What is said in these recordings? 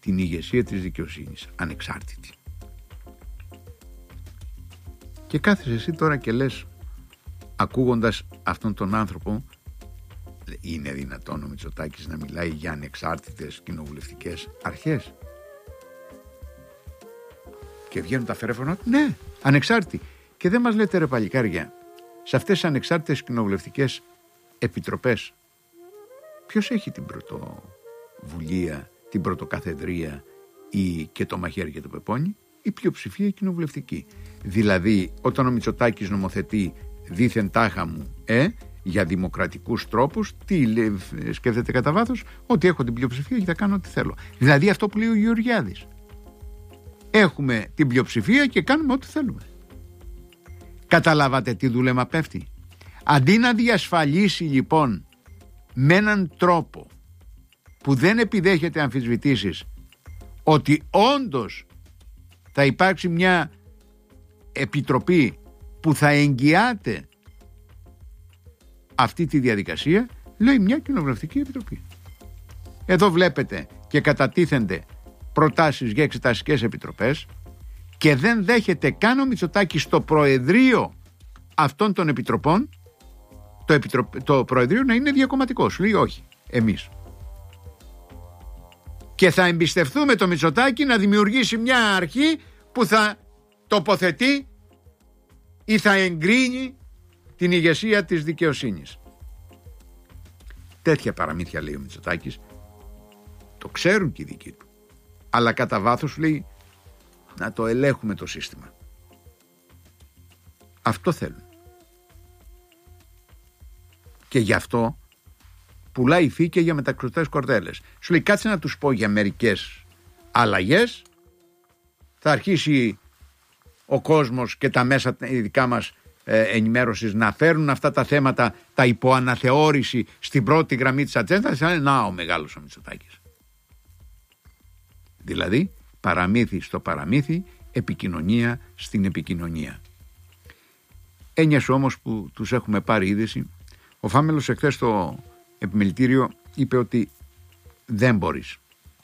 την ηγεσία της δικαιοσύνης, ανεξάρτητη. Και κάθεσαι εσύ τώρα και λες, ακούγοντας αυτόν τον άνθρωπο, είναι δυνατόν ο Μητσοτάκης να μιλάει για ανεξάρτητες κοινοβουλευτικές αρχές? Και βγαίνουν τα φερέφωνα, ναι, ανεξάρτητοι. Και δεν μας λέτε, ρε παλικάρια, σε αυτές τις ανεξάρτητες κοινοβουλευτικές επιτροπές ποιος έχει την πρωτοβουλία, την πρωτοκαθεδρία ή και το μαχαίρι και το πεπόνι? Η πλειοψηφία κοινοβουλευτική. Δηλαδή όταν ο Μητσοτάκης νομοθετεί δήθεν τάχα μου για δημοκρατικούς τρόπους, τι σκέφτεται κατά βάθος? Ότι έχω την πλειοψηφία και θα κάνω ό,τι θέλω. Δηλαδή αυτό που λέει ο Γεωργιάδης, έχουμε την πλειοψηφία και κάνουμε ό,τι θέλουμε. Καταλάβατε τι δούλεμα πέφτει? Αντί να διασφαλίσει λοιπόν με έναν τρόπο που δεν επιδέχεται αμφισβητήσεις ότι όντως θα υπάρξει μια επιτροπή που θα εγγυάται αυτή τη διαδικασία, λέει μια κοινοβουλευτική επιτροπή. Εδώ βλέπετε και κατατίθενται προτάσεις για εξεταστικές επιτροπές και δεν δέχεται καν ο Μητσοτάκης στο προεδρείο αυτών των επιτροπών το προεδρείο να είναι διακομματικό. Σου λέει όχι, εμείς. Και θα εμπιστευτούμε το Μητσοτάκη να δημιουργήσει μια αρχή που θα τοποθετεί ή θα εγκρίνει την ηγεσία της δικαιοσύνης. Τέτοια παραμύθια λέει ο Μητσοτάκης, το ξέρουν και οι δικοί του, αλλά κατά βάθος λέει να το ελέγχουμε το σύστημα. Αυτό θέλουν. Και γι' αυτό πουλάει φύκια για μεταξωτές κορδέλες. Σου λέει κάτσε να τους πω για μερικές αλλαγές, θα αρχίσει ο κόσμος και τα μέσα δικά μας ενημέρωσης να φέρουν αυτά τα θέματα, τα υποαναθεώρηση στην πρώτη γραμμή της ατζέντας. Να ο μεγάλος ο Μητσοτάκης. Δηλαδή παραμύθι στο παραμύθι, επικοινωνία στην επικοινωνία. Έννοιας όμως που τους έχουμε πάρει είδηση. Ο Φάμελος εχθές στο επιμελητήριο είπε ότι δεν μπορείς.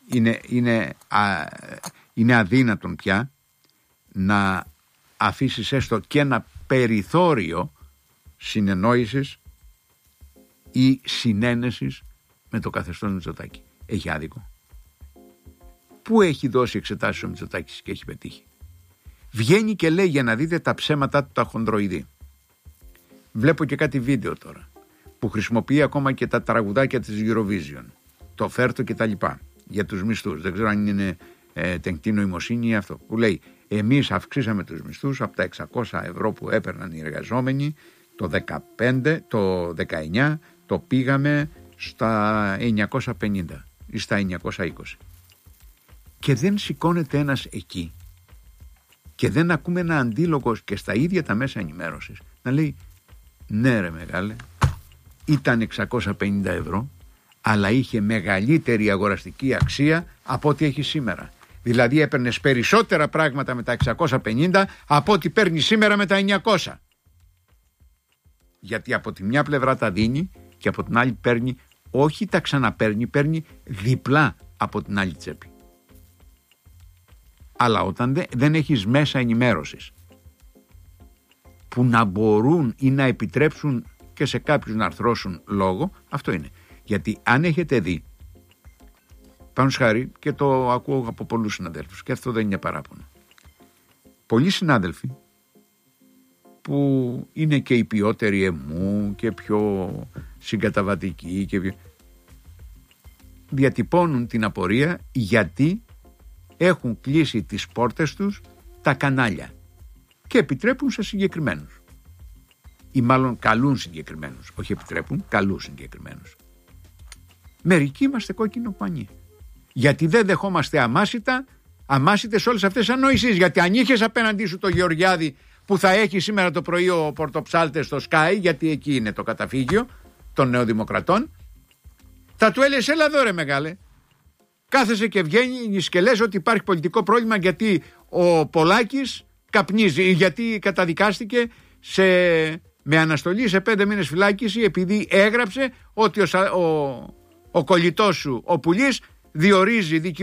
Είναι αδύνατον πια να αφήσεις έστω και ένα περιθώριο συνεννόησης ή συνένεσης με το καθεστώς Μητσοτάκη. Έχει άδικο. Πού έχει δώσει εξετάσεις ο Μητσοτάκης και έχει πετύχει? Βγαίνει και λέει, για να δείτε τα ψέματά του τα χονδροειδή. Βλέπω και κάτι βίντεο τώρα που χρησιμοποιεί ακόμα και τα τραγουδάκια της Eurovision, το Φέρτο και τα λοιπά, για τους μισθούς. Δεν ξέρω αν είναι τεχνητή νοημοσύνη ή αυτό, που λέει εμείς αυξήσαμε τους μισθούς από τα 600 ευρώ που έπαιρναν οι εργαζόμενοι το 19 το πήγαμε στα 950 ή στα 920. Και δεν σηκώνεται ένας εκεί και δεν ακούμε ένα αντίλογο και στα ίδια τα μέσα ενημέρωσης να λέει ναι ρε μεγάλε, ήταν 650 ευρώ αλλά είχε μεγαλύτερη αγοραστική αξία από ό,τι έχει σήμερα. Δηλαδή έπαιρνες περισσότερα πράγματα με τα 650 από ό,τι παίρνει σήμερα με τα 900. Γιατί από τη μια πλευρά τα δίνει και από την άλλη παίρνει, όχι τα ξαναπαίρνει, παίρνει διπλά από την άλλη τσέπη. Αλλά όταν δεν έχεις μέσα ενημέρωσης που να μπορούν ή να επιτρέψουν και σε κάποιους να αρθρώσουν λόγο, αυτό είναι. Γιατί αν έχετε δει, πάνω σχάρι, και το ακούω από πολλούς συναδέλφους και αυτό δεν είναι παράπονο, πολλοί συνάδελφοι που είναι και οι ποιότεροι εμού και πιο συγκαταβατικοί και διατυπώνουν την απορία γιατί έχουν κλείσει τις πόρτες τους τα κανάλια και επιτρέπουν σε συγκεκριμένους ή μάλλον καλούν συγκεκριμένους, όχι επιτρέπουν, καλούν συγκεκριμένους. Μερικοί είμαστε κόκκινο πανί, γιατί δεν δεχόμαστε αμάσιτες όλες αυτές τις ανοησίες. Γιατί αν είχες απέναντί σου το Γεωργιάδη που θα έχει σήμερα το πρωί ο Πορτοψάλτες στο Sky, γιατί εκεί είναι το καταφύγιο των νεοδημοκρατών, θα του έλεγες έλα εδώ ρε μεγάλε, κάθεσαι και βγαίνεις και λες ότι υπάρχει πολιτικό πρόβλημα γιατί ο Πολάκης καπνίζει, γιατί καταδικάστηκε με αναστολή σε 5 μήνες φυλάκιση επειδή έγραψε ότι ο κολλητός σου ο Πουλής διορίζει